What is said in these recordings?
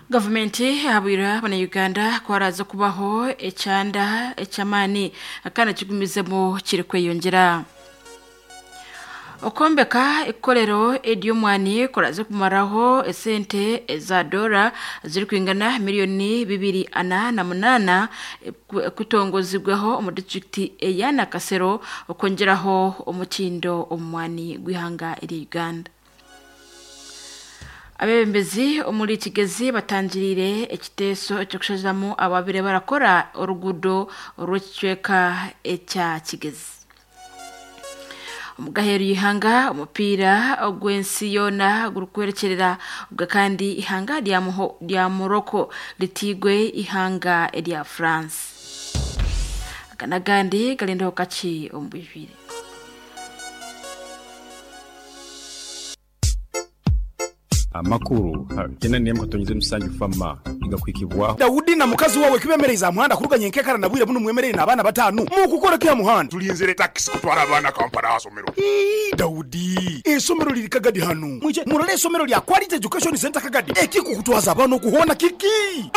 Gavumenti habwira bana Uganda kwaraza kubaho ecanda echamani akana kigumizemo kiri kweyongera. Okombeka ikolero edyomwani koraze kumaraho esente za dola ziri kwingana miliyoni 208 kutongozibweho mu district eyana Kasero okongeraho omutindo omwani gwihanga eri Uganda. Abembezi omuri Kigezi batangirire ekiteso cyo kushazamo ababire barakora orugudo rw'icweka echa Kigezi. Umugaheru ihanga umupira ogwensi yona gurukwerekerera ubwa kandi ihanga rya Morocco litigwe ihanga rya France. Akanagandi galendo kachi ombujwire. Amakuru kena niye mkatonyize musanju fama igakwikibwa Daudi na mukazi wawe kibemereza muhanda kuruganye nkekara nabwire buno mwemerere nabana batanu mu gukora kiya muhanda tulinzere taxi kutwara abana Kampala hasomero. Daudi esomero liri Kagadi hano mwije murale esomero lya Quality Education Center Kagadi ekiko kutwaza abana kuhona kiki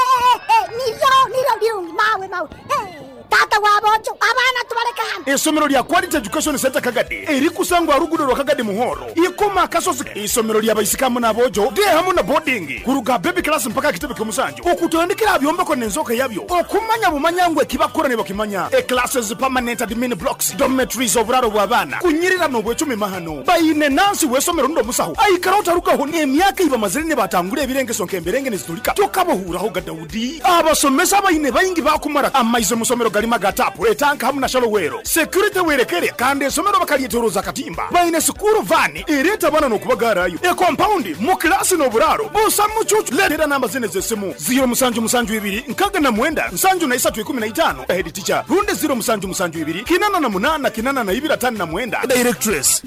nilo mawe tata wabojo abana tubareka hano esomero lya Quality Education Center Kagadi eri kusangwa rugudo rwa Kagadi muhoro ikoma kasozi esomero lya bayisikamu nabojo de hamu na boarding kuruga baby class mpaka kitebe kumusanju okutondekera abyomba ko nenzoka yabyo okumanya bumanyangwe kibakorane bakimanya classes permanent admin blocks dormitories oburaro bw'abana kunyirira no bwecumi mahano bayine nansi wesomero ndo musaho ayikara utarukaho emyaka iba mazirine batangure ebirengeso nkemberenge nezitulika tokabohuraho ga Daudi abasomesa bayine bayingi bakumara amaize musomero galima gatapu etanka hamu na shalowero security werekere kandi esomero bakaliyetoroza katimba bayine school van ereta bana no kubagarayo compound mu class no buraro busa mucucu letera namba zine zesimu 0 nkaga na mwenda nsanju na isa 15 head teacher runde 0 kinana na munana kinana na ibira tani na mwenda directress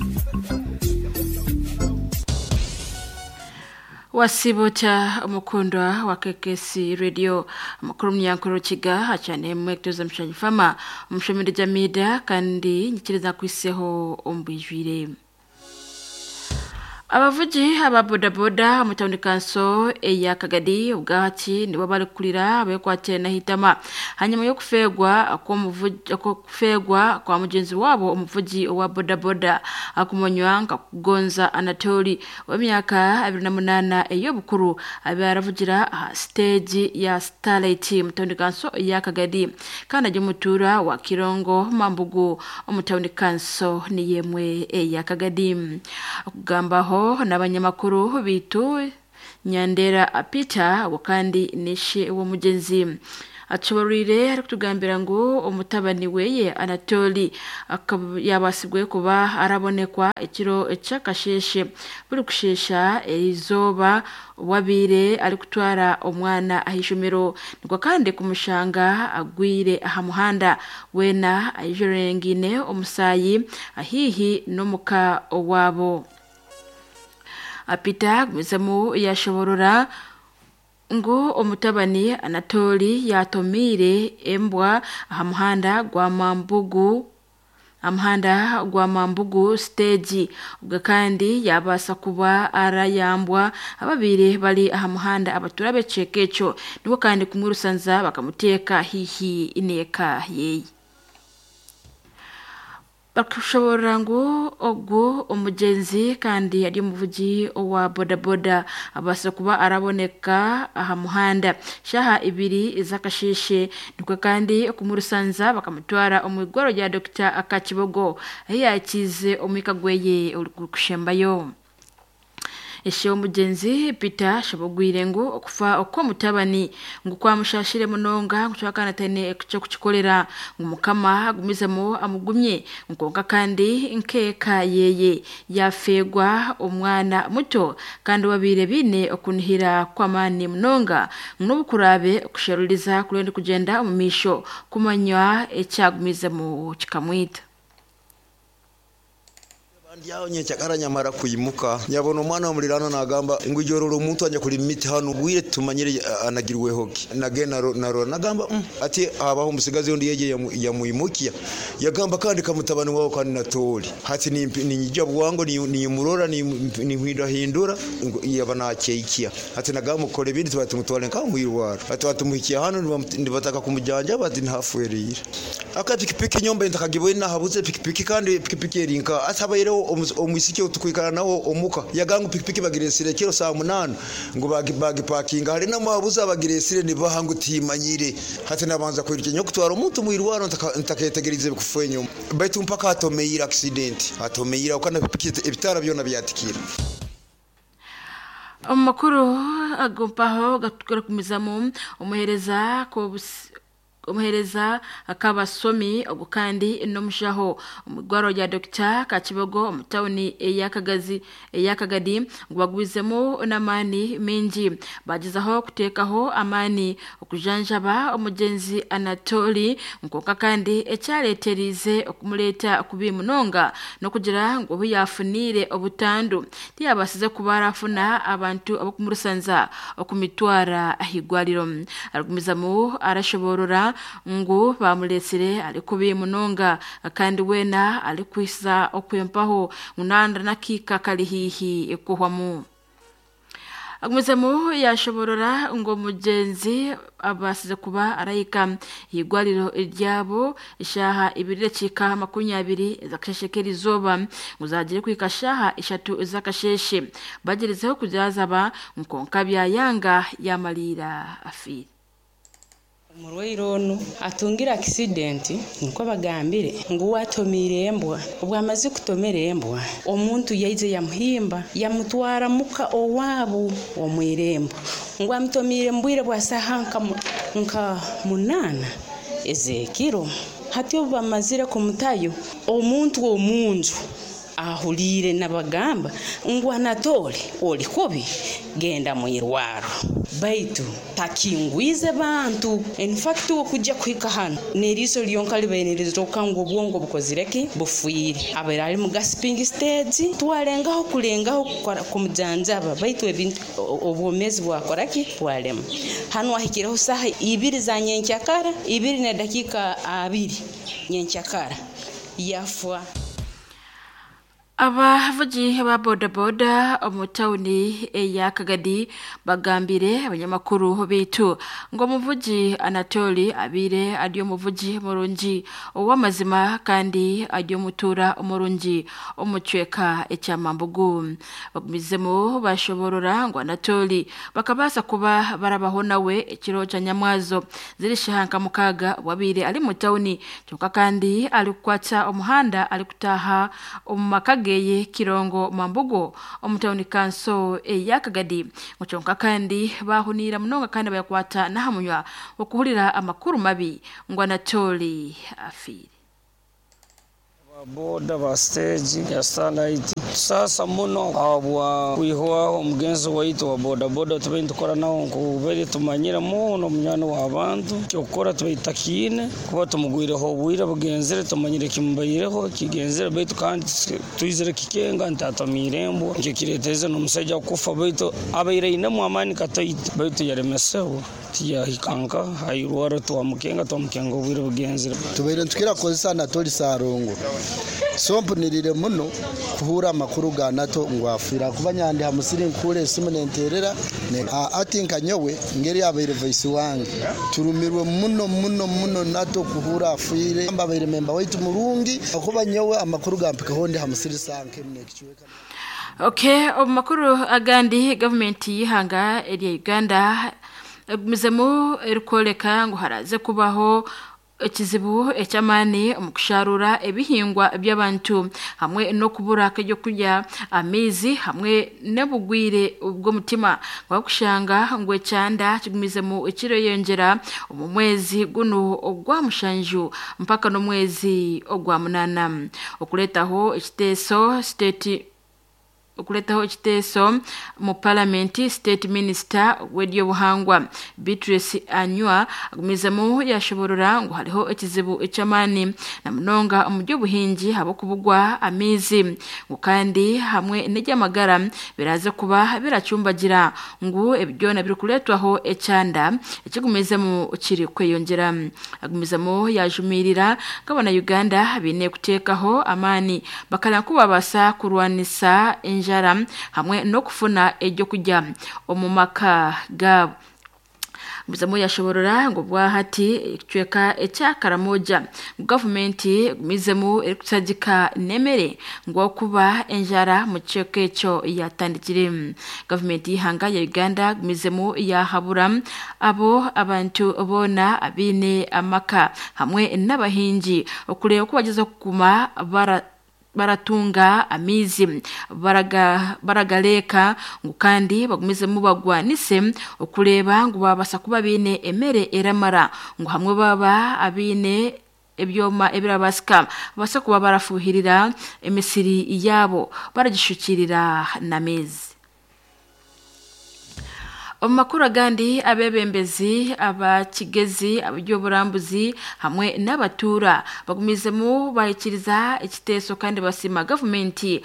wasibota umukundwa wa KKC radio amakuru mnyankuru kiga hachane mwektoza mshanyi fama umshomide jamida kandi nyikiriza kwiseho ombujwire. Abavuji ababodaboda mutawundi kanso eya Kagadi ubwahati nibo bari kurira abekwatira na hitama hanyuma yo kufegwa kwa mugenzi wabo umuvuji wa bodaboda akumonywa Kugonza Anatoli wa myaka 28 eyo bukuru abaravugira stage ya Starlight mutawundi kanso ya Kagadi kana jumutura wa Kirongo Mambugu umutawundi kanso ni yemwe eya Kagadi akugambaho n'abanyamakuru bitu Nyandera apita wakandi nishe wa mugenzi acubarire ari kutugambira ngo umutabani weye Anatoli yabasibwe kuba arabonekwa ikiro cyakasheshe buri kushesha izoba wabire ari kutwara umwana ahishumiro niko kandi kumushanga agwire aha muhanda wena ayijorengine umusayi ahihi no muka wabo apita kumizemu yashoborora ngo umutabani Anatoli yatomire embwa ahamuhanda gwa Mambugu stage ubwo kandi yabasa kuba arayambwa ababire bali ahamuhanda abaturabe cekecho niko kandi kumurusanza bakamuteka hihi ineka yeyi bakushobora ngo ogu umugenzi kandi ari umuvugi wa bodaboda abasa kuba araboneka aha muhanda shaha ibiri izakashishe niko kandi kumurusanza bakamutwara umugoro rya Dr. Akakibogo yakize umikagweye kushembayo eshe umugenzi Peter Shabogwire ngo okufa okwa mutabani ngo kwa mushashire munonga kuchakana tene cyo kukikolera ngo mukama gumizemo amugumye ngo kandi nkeka yeye yafegwa umwana muto kandi wabire bine okunihira kwa mani munonga n'ubukurabe kusheruriza kurende kugenda mu misho kumanywa ecyagumizemo kikamwita Ndiaho nyenchakara nyamara kuyimuka nyabona umwana wa mulirano nagamba ngo ijororo umuntu anje kuri miti hano bwire tumanyire anagirwe hoki nagena naro nagamba ati abaho umusigazi undi yege yamuyimukiya yagamba kandi kamutabana wao kandi natori hati ni nyijabu wango ni murora ni hindura yabana cyekiya hati nagamba ukore bindi twatumutwale nkamwirwara hati watumuhikiya hano ndibataka kumujanja bati ntafuerira akati pikipiki nyombe ndakagibwe nahabuze pikipiki kandi pikipiki erinka atabayero omusike utukwikana nawo omuka yagangu pikipiki bagiresire kiro saa 8 ngo bagipakinga hari namabuza bagiresire nibahangu timanyire hati nabanza kwirike nyo kutwara umuntu mwirwaro ntaketegerize kufenyo baitu mpaka atomeira accident atomeira ukana pikipiki ebitara byona byatikira amakuru agompaho gatukira kumizamu umuhereza akabasomi kandi no mushaho umugwaro ya Dr. Kakibogo mutawuni eyakagadi ngwagwizemo namani minji bagizaho kutekaho amani okujanjaba umugenzi Anatoli nkoka kandi ecyaleterize okumuleta kubimunonga no kugira ngo yafunire obutandu tiyabasize kubarafuna abantu abokumurusanza okumitwara ahigwariro argumizamu arashoborora ngo bamulesire ari kubimunonga kandi wena ari kwisa okwempaho munanda nakika kalihihi ekuhwamu agumizemo yashoborora ngo mugenzi abasize kuba arayika higwariro iryabo ishaha ibirecika 20 zakashekeri zoba muzagire kwikashaha 3 zakasheshe bagirizeho kujazaba nkonka bya yanga yamalira afiri Murweirono atungira accident nko bagambire ngo watomire embwa ubwamaze kutomera embwa omuntu yaize yamuhimba yamutwara muka owabo omwirembo ngo amutomire mbwire bwasahanka nka munana ezekiro hatyo bamazire kumutayo omuntu omunju ahulire nabagamba ngo Anatoli oli kubi genda mwirwaro baitu takingwize bantu in fact okujja kwika hano neriso lyonkali benerizo kango bwongo bukozireki bufuire aberali mu gasping stage twalengaho kulengaho kumujanjaba baitu ebintu obwomezi bwakoraki twalema hano ahikiraho saha 2 za nyenkyakara 2 na dakika 2 nyenkyakara yafwa abavugi ba bodaboda omutawuni eyakagadi bagambire abanyamakuru bitu ngo muvugi Anatoli abire adiyo muvugi murungi owamazima kandi adiyo mutura omurungi omucweka ecyamambugu bagumizemo bashoborora ngo Anatoli bakabasa kuba barabaho nawe ekiro cya nyamwazo zirishahanka mukaga wabire ali mutawuni cyuka kandi ali kwatsa omuhanda ali kutaha omumakage kirongo mambugo omutawuni kanso eyakagadi muchonka kandi bahunira munonga kandi bayakwata nahamunywa okuhulira amakuru mabi ngo Anatoli afiri boda ba stage ya Starlight sasa muno abwa kuihwa omugenzo waito wa boda tubindi kora nawo kubere tumanyira muno munyana w'abantu cyokora tubitakine kuba tumugwireho bwira bugenzere tumanyire kimbayireho kigenzere baitu kandi tuyizere kikenga ntatamirembo cyo kireteze no musajja kufa baitu abayire mu amani kataite baitu yaremeseho tiya hikanka hayirwara twamukenga bwira bugenzere tubere tukira kozisa Anatoli Sarongo sompo nirire muno kuhura makuru ga nato ngwafira kubanyandi hamusiri nkure simunenterera ne atinka nyowe ngeri abere voice wange turumirwe muno nato kuhura afire mbabere memba waitu murungi akuba nyowe amakuru ga mpika honde hamusiri sanke nekichweka makuru agandi government yihanga eri Uganda muzemo erikoleka ngo haraze kubaho ekizibu ekyamani omukusharura ebihingwa by'abantu hamwe no kubura kajyo kujya amizi hamwe nebugwire ubwo mutima wakushanga ngwe cyanda kigumize mu ekiro yongera mu mwezi guno ogwa mushanju mpaka no mwezi ogwa munana okuletaho ekiteso state okuletaho ekiteeso mu parliament. State Minister w'ebyobuhangwa Beatrice Anywa agumizemu yashoborora ngo hariho ekizibu eky'amaani na munonga mu by'obuhingi habw'okubugwa amizi ngo kandi hamwe n'egy'amagara biraza kuba biracumbagira ngo ebyona biri kuletwaho ekyanda ekigumizemu kiri kweyongera. Agumizemu yajumirira ngabana Uganda bine kuteekaho amaani bakala kubabasa kurwanisa enjara hamwe no kufuna ejjo kujja omumaka gabo. Muzamu yashoborora ngo bwahati ikichweka ekyakaramoja gavumenti gumizemu erikusagika nemere ngo kuba enjara mu kichweka ekyo yatandikire. Gavumenti hanga ya Uganda gumizemu yahabura abo abantu bona abine amaka hamwe n'abahingi okuleba kubageza kukuma baratunga amizi baragaleka ngo kandi bagumizemu bagwanise okuleba ngo babasa kuba bine emere eramara ngo hamwe baba abine ebyoma ebirabasika basa kuba barafuhirira emisiri yabo baragishukirira na mezi. Omakuru agandi abebembezi abakigezi abyoburambuzi hamwe n'abatura bagumizemu bayikiriza ekiteeso kandi basima gavumenti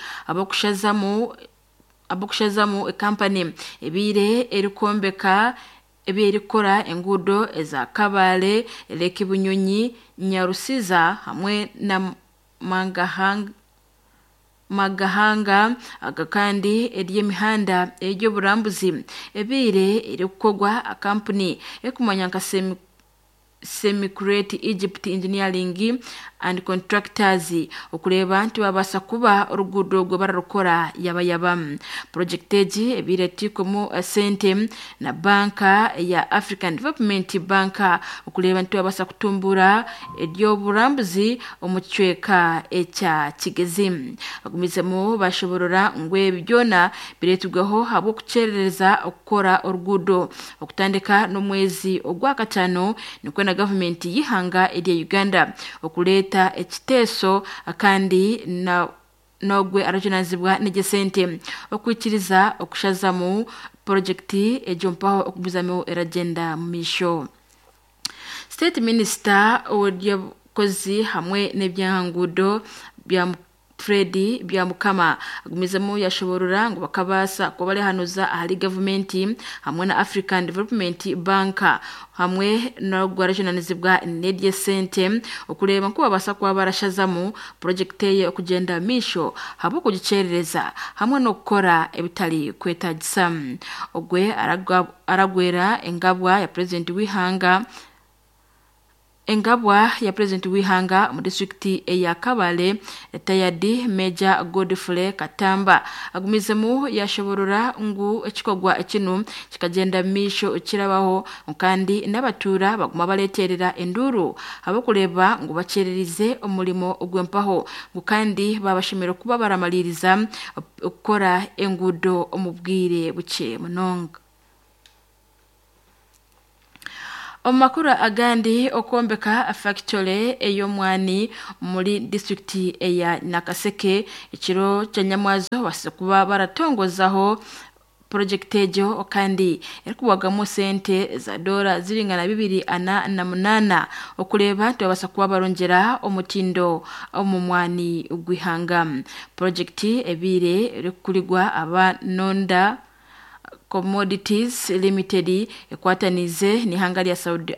abokushazamu company ebire erikombeka ebirikora engudo eza Kabale Lekibunyonyi Nyarusiza hamwe na Magahanga agakandi eryemihanda ebyoburambuzi ebire erikogwa a company ekumanya nka Semicrate Egypt Engineering and Contractors okuleba nti babasa kuba orugudo gwe bararukora yaba project eji ebire tikomu sente na banka ya African Development Bank okuleba nti babasa kutumbura ebyoburambuzi omuchweka echa kigezi. Bagumizemu bashoborora ngwe byona biretugwaho habo kucerereza okukora orugudo okutandika no mwezi ogwa katano nikwe na government yihanga eri Uganda okuleta ekiteeso kandi nogwe arajonazibwa n'egesente okwikiriza okushazamu project ejompaho okubuzamo eragenda mu misho. State Minister w'ebyobukozi hamwe n'ebyangudo bya Freddy Byamukama agumizemu yashoborora ngo bakabasa ko bali hanuza ahali government hamwe na African Development Bank hamwe no gwarajinanizibwa nedye sente okuleba ko babasa kwa barashazamu project ye okugenda misho habo kugicerereza hamwe no gukora ebitali kwetagisa. Ogwe aragwera engabwa ya President wihanga mu district ya Kabale retired Major Godfrey Katamba agumizemu yashoborora ngu ekikogwa ekinu kikagenda misho kirabaho kandi n'abatura baguma baleterera enduru abakuleba ngo bacererize omulimo ogwempaho ngo kandi babashimira kuba baramaliriza okora engudo omubwire buke munonga. Omakura agandi okombeka factory eyomwani muri district ya Nakaseke ekiro cyanyamwazo basekuba baratongozaho project ejo kandi erikuwagamo sente za dola ziringana 248 okuleba tubasa kuba barongera omutindo omumwani ugwihanga. Project ebire erikuligwa abanonda Commodities Limited ekwatanize ni hanga ya Saudi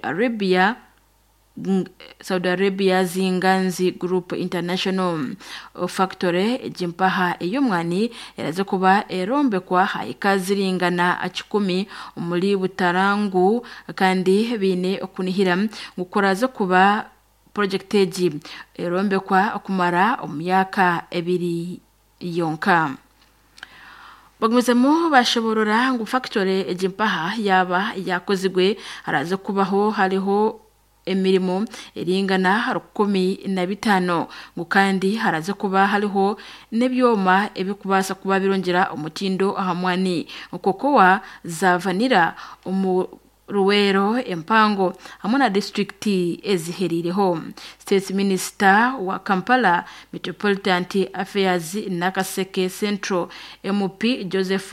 Arabia Zinganzi Group International Factory jimpaha eyomwani yaraze kuba erombe kwa haikaziringana achikumi muri Butarangu kandi bine okunihira ngukoraze kuba project eji erombe kwa okumara omyaka ebiri yonka. Bagumizemu bashoborora ngo factory ejimpaha yaba yakozigwe araze kubaho hariho emirimo eringana 15 ngo kandi haraze kuba hariho nebyoma ebikubasa kuba birongera omutindo ahamwani ukokowa za vanira Ruwero Empango hamwe na district eziherireho. State Minister wa Kampala Metropolitan Affairs Nakaseke Central MP Joseph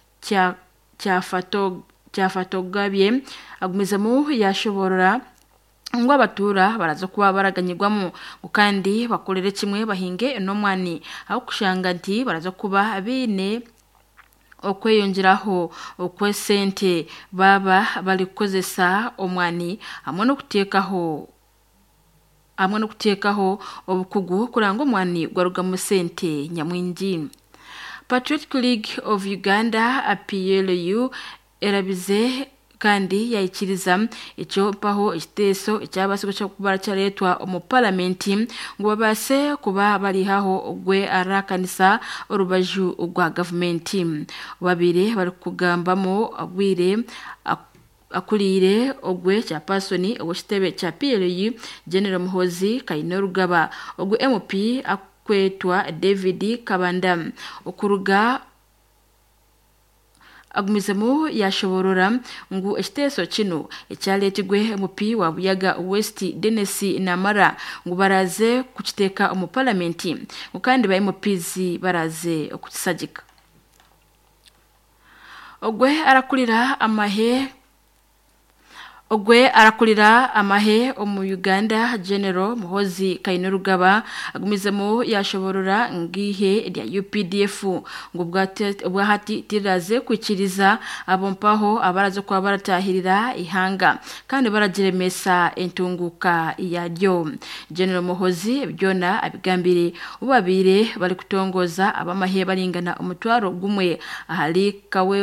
Cyafatogabye agumizamo yashobora ngo abatura baraza kuba baraganyirwamo kandi bakorere kimwe bahinge no mwani aho kushanga nti baraza kuba bine okweyongeraho okwesente baba balikozesa omwani hamwe no kutekaho obukugu kuranga omwani gwaruga mu sente nyamwingi. Patriotic League of Uganda APLU erabize kandi yayikiriza icyo paho igiteso icyabasiko cyo kubara cyaretwa mu parliament ngo babase kuba bari haho gwe arakanisa urubaju rwa government babire bari kugambamo abwire akurire ogwe cya pasoni obustebe cya PLU General Muhozi Kainerugaba ogwe MP akwetwa David Kabanda okuruga agumizemo yashoborora ngo ekiteso kino ekyaletigwe MP wa Buyaga West Dennis Namara ngo baraze kukiteka mu parliament kandi ba MPs baraze okukisagika. Ogwe arakulira amahe omu Uganda General Muhozi Kainerugaba agumizemo yashoborora ngihe rya UPDF ngo bwahati tiraze kwikiriza abompaho abarazo kwa baratahirira ihanga kandi baragiremesa entunguka yaryo. General Muhozi byona abigambire ubabire bari kutongoza abamahe baringana umutwaro gumwe ahali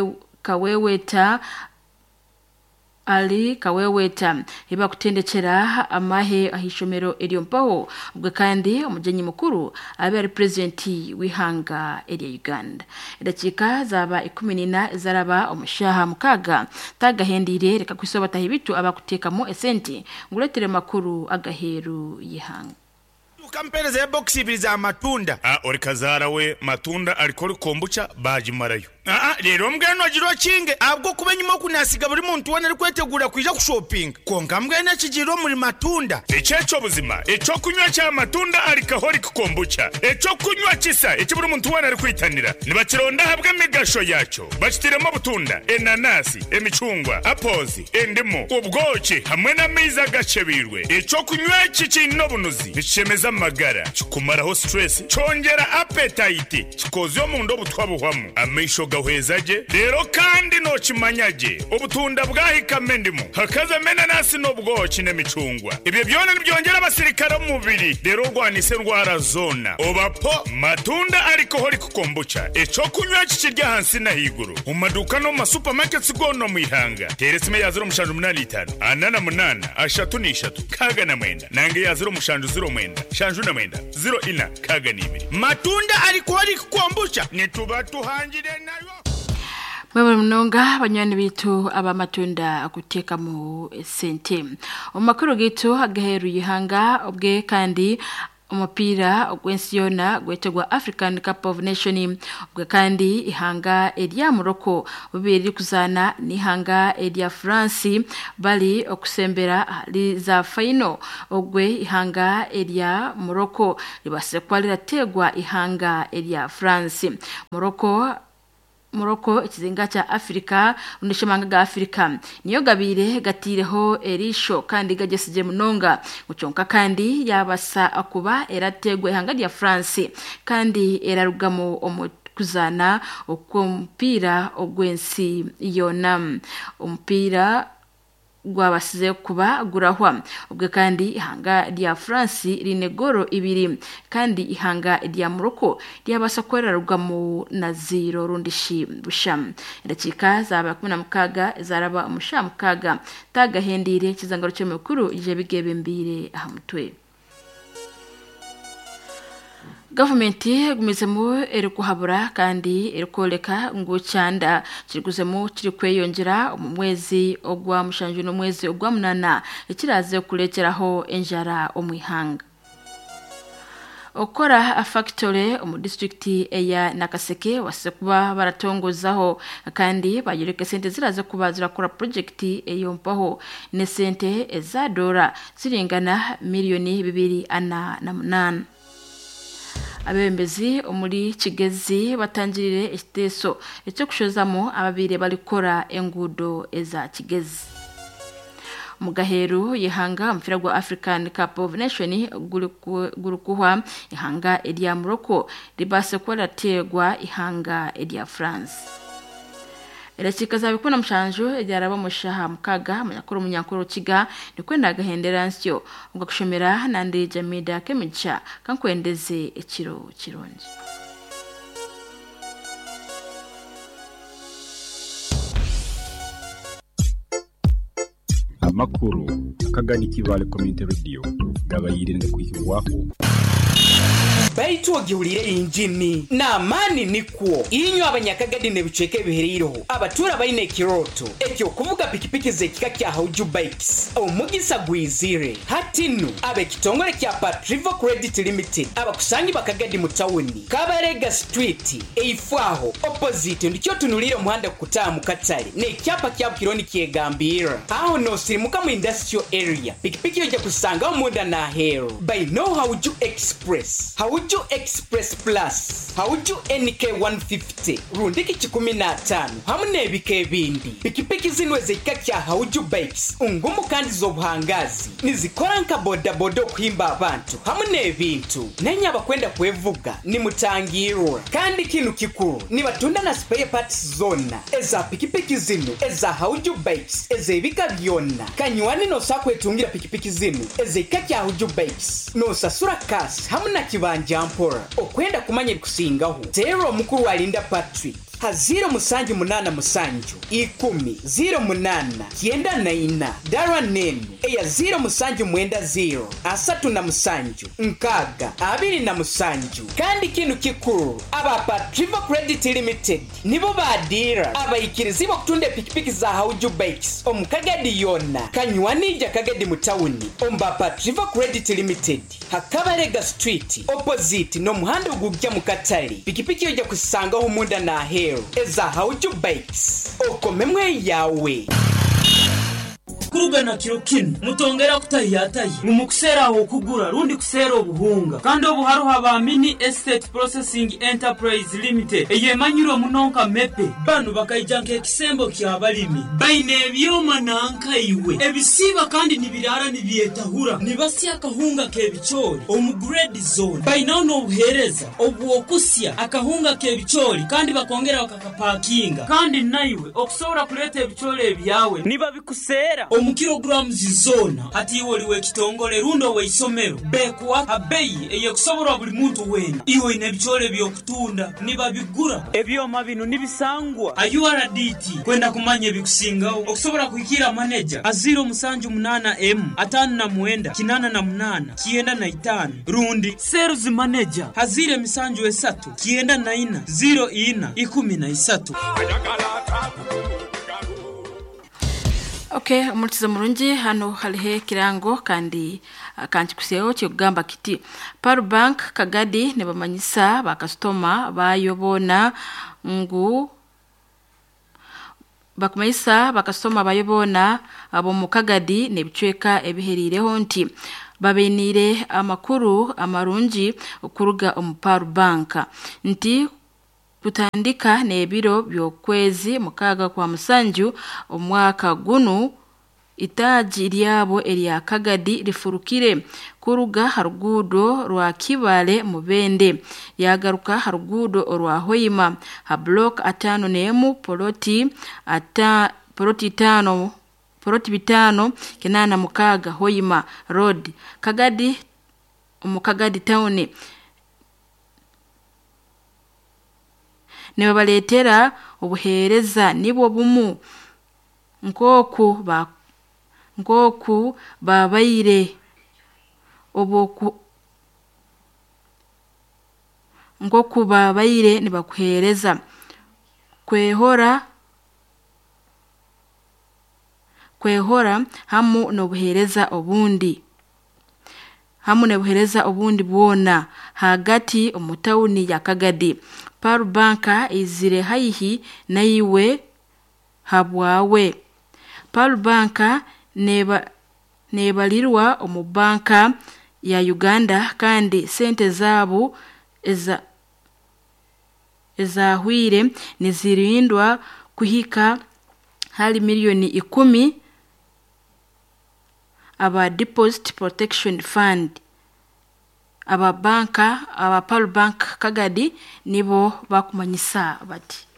kaweweta iba kutendekera amahe ahishomero eryompaho ubwo kandi umujenyi mukuru abe ari president wihanga eri Uganda. Dakika zaba 14 zaraba omushaha mukaga tagahendire reka kwisobata hibitu abakutekamo esenti nguletere makuru agaheru yihanga. Ukampereza ya box ibiri za matunda. Orikazara we matunda alikori kombucha bajimarayo. Rero mbweno giro kinge abwo kubenyimo kunasiga buri muntu wane ari kwetegura kwija ku shopping. Konga mbwene kigiro muri matunda. Icyo buzima, icyo kunywa cya matunda alikahori kombucha. Icyo kunywa kisa, icyo buri muntu wane ari kwitanira. Nibakironda habwe migasho yacyo. Bakitiremo butunda, enanasi, emicungwa, apozi, endimo, ubwoki hamwe na miza gacebirwe. Icyo kunywa kikino bunuzi. Bicemeza magara, kikumaraho stress, chongera appetite, kikozo mu ndo butwabuhwamo. Amisho gahwezaje rero kandi no kimanyage ubutunda bwahikame ndimo hakaza mena nasi no bwoki n'emicungwa. Ibyo byone byongera abasirikare mu mubiri rero rwanise ndwara zona obapo matunda ariko hori kukombucha eco kunywa kikirya hansi na higuru mu maduka no mu supermarkets gono mu ihanga teresime ya 085 anana munana ashatu ni ishatu kaga na mwenda nange ya 0 shanju na mwenda 0 ina kaga ni ibiri matunda ariko hori kukombucha nituba tuhangire nayo. Mwewe mnonga banyani bitu aba matunda akuteka mu sente. Omakuru gitu agaheru yihanga obwe kandi umupira ogwensiyona gwetegwa African Cup of Nations ubwe kandi ihanga elia Morocco bubiri kuzana nihanga elia France bali okusembera liza final ogwe ihanga elia Morocco libase kwalira tegwa ihanga elia France. Morocco ikizinga cha Afrika undishimanga ga Afrika niyo gabire gatireho erisho kandi gagesije munonga guconka kandi yabasa akuba erategwe ihanga rya France kandi erarugamo kuzana okw'umupira ogwensi yona umupira gwabasize kuba gurahwa ubwe kandi ihanga rya France rinegoro ibiri kandi ihanga rya Morocco ryabasa kwerarugamo na 0 rundishi busham. Dakika zaba 16 zaraba umushamukaga tagahendire kizangaro cyo mukuru je bigebe mbire ahamutwe. Government gumizemo eri kuhabura kandi eri koleka ngo cyanda kiriguzemo kiri kweyongera mu mwezi ogwa mushanju no mwezi ogwa munana ikiraze kurekeraho enjara omwihanga. okora factory mu district ya Nakaseke wase kuba baratongozaho kandi bayireke sente ziraza kuba zirakora project eyompaho ne sente ezadora ziringana miliyoni 208. Abembezi muri Kigezi batangirire ekiteso ekyo kushozamo ababire balikora engudo eza Kigezi. Mugaheru yihanga mpira gwa African Cup of Nation gurukuhwa ihanga edia Morocco libase kwarategwa ihanga edia France. Erachikaza bikuna mshanju ejaraba mushaha mukaga munyankuru kiga nikwenda gahendera nsyo ugakushemera nandi Jamida Kemicha kankwendeze ekiro kironje. Amakuru akagani kibale community radio gabayirinde kwikibwaho Baitu gihurire injini na mani nikwo inyo abanyakagadi ne biceke biheriroho abatura bayine kiroto ekyo kuvuga pikipiki zekika kya Hauju Bikes omugisa gwizire hatinu abe kitongole kya Patrivo Credit Limited abakusanyi bakagadi mu town Kabarega Street eifwaho opposite ndikyo tunulire muhanda kutaa mu Katale ne kyapa kya kironi kiegambira aho no sirimuka mu industrial area pikipiki yoje kusanga omunda na hero by no Hauju Express Hauju Express Plus Hauju NK 150 rundiki 15 hamune ebike bindi pikipiki zinwe zekika kya Hauju Bikes ungumu kandi zobuhangazi nizikora nka boda kuhimba abantu hamune ebintu nenya bakwenda kwevuga ni mutangirwa kandi kinu kikuru ni batunda na spare parts zona eza pikipiki zinu eza Hauju Bikes eze ebika byonna kanywani no sakwetungira pikipiki zinu eze kya Hauju Bikes no sasura kasi hamuna kibanja mpora okwenda kumanya bikusingaho zero mukuru alinda Patrick haziro musanju munana musanju 10 kienda na ina darwa nene eya ziro musanju mwenda zero asatu na musanju nkaga abiri na musanju kandi kinu kikuru aba Patrivo Credit Limited nibo badira abayikirizi bakutunda pikipiki za Hauju Bikes omukagadi yona kanywanija kagadi mutawuni omba Patrivo Credit Limited Hakabarega Street opposite no muhanda ugujja mu Katale pikipiki yoja kusanga umunda na hero eza Hauju Bikes okomemwe yawe kurugana kirokino mutongera kutayataye mumukusera aho kugura rundi kusera obuhunga kandi obuharu haba Mini Estate Processing Enterprise Limited eyemanyiro munonka mepe banu bakayijanka ekisembo kyabalimi baine byoma nanka iwe ebisiba kandi nibirara nibyetahura nibasi akahunga kebichori omugrade zone baina no buhereza obuokusya akahunga kebichori kandi bakongera bakakapakinga kandi naiwe okusobora kuleta ebichori ebyawe niba bikusera omukilograms zona ati woliwe kitongole rundo we isomero bekwa abeyi eyekusobora buli muntu wena iwe inebichole byokutunda niba bigura ebyoma bino nibisangwa ayuraditi kwenda kumanye bikusingaho okusobora kuikira manager aziro musanju 8M atanu na muenda kinana na munana kienda na itanu rundi sales manager hazire misanju esatu kienda na ina 0 ina 13 Okay, umutiza murungi hano halihe kirango kandi kanchikuseho cyogamba kiti Paru Bank Kagadi ne bamanyisa bakastoma bayobona ngu bakumayisa bakastoma bayobona abo mu Kagadi ne bicweka ebiherireho nti babenire amakuru amarungi okuruga Paru Bank nti kutandika nebiro byokwezi mukaga kwa musanju omwaka gunu itaji lyabo elya Kagadi lifurukire kuruga harugudo rwa Kibale mubende yagaruka harugudo rwa Hoima ha block 5 nemu poloti 5 kinana mukaga Hoima road Kagadi umukagadi town nebaletera obuhereza nibo bumu ngoku babayire oboku ngoku babayire nibakuhereza kwehora hamu no buhereza obundi hamwe buhereza ubundi bwona hagati umutawuni ya Kagadi. Paul Banka izire hayihi nayiwe habwawe. Paul Banka nebalirwa umubanka ya Uganda kandi sente zabo ezahwire nizirindwa kuhika hali milioni 10 aba Deposit Protection Fund. Aba Paul Bank Kagadi nibo bakumanyisa bati